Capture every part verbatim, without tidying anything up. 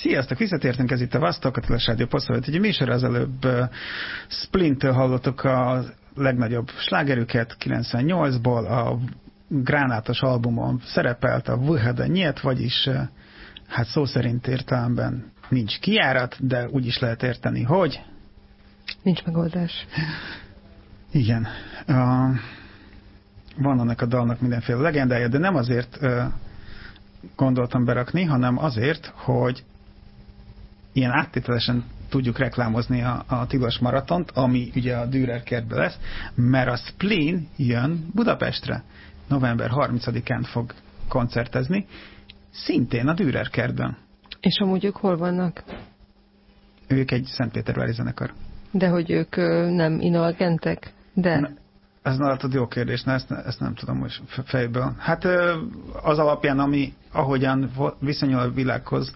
Sziasztok, visszatértünk, ez itt a Vasztalkatilas Rádió Posztolat. Egy műsor, az előbb uh, Splint-től hallottuk a legnagyobb slágerüket kilencvennyolcból, a Gránátos albumon szerepelt a Vhada Nyet, vagyis uh, hát szó szerint értelemben nincs kijárat, de úgy is lehet érteni, hogy... Nincs megoldás. Igen. Uh, van annak a dalnak mindenféle legendája, de nem azért uh, gondoltam berakni, hanem azért, hogy ilyen áttételesen tudjuk reklámozni a, a Tilos Maratont, ami ugye a Dürer kertben lesz, mert a Spleen jön Budapestre. november harmincadikán fog koncertezni, szintén a Dürer kertben. És amúgy ők hol vannak? Ők egy Szentpétervári zenekar. De hogy ők nem inolgentek? De... Na, ez látod, jó kérdés, na, ezt, ezt nem tudom most fejből. Hát az alapján, ami ahogyan viszonyul a világhoz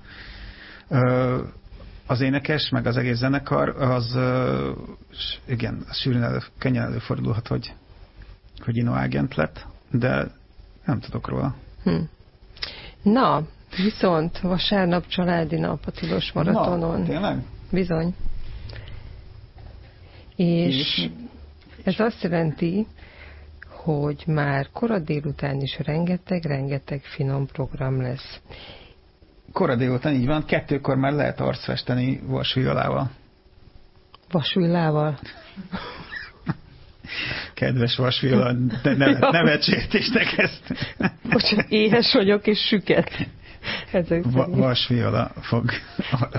az énekes, meg az egész zenekar, az igen, az sűrűn elő, könnyen előfordulhat, hogy, hogy inoágent lett, de nem tudok róla. Hm. Na, viszont vasárnap családi nap a Tilos Maratonon. Na, tényleg? Bizony. És, és ez azt jelenti, hogy már kora délután is rengeteg-rengeteg finom program lesz. Kora délután, így van, kettőkor már lehet arc festeni vasújolával. Vasújlával? Kedves vasviola, ne, ne, nevetsétek ezt. Bocsánat, éhes vagyok és süket. Va, vasviola fog